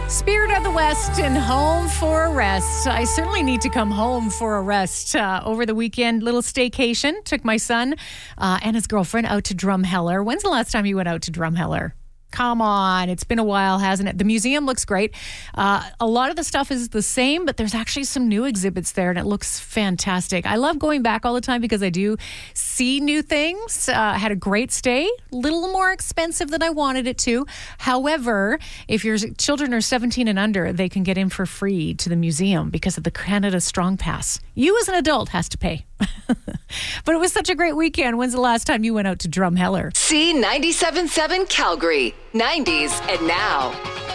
Spirit of the West and Home for a Rest. I certainly need to come home for a rest. Over the weekend, little staycation. Took my son and his girlfriend out to Drumheller. When's the last time you went out to Drumheller? Come on. It's been a while, hasn't it? The museum looks great. A lot of the stuff is the same, but there's actually some new exhibits there, and it looks fantastic. I love going back all the time because I do see new things. Had a great stay. A little more expensive than I wanted it to. However, if your children are 17 and under, they can get in for free to the museum because of the Canada Strong Pass. You as an adult has to pay. But it was such a great weekend. When's the last time you went out to Drumheller? C97.7 Calgary. 90s and now.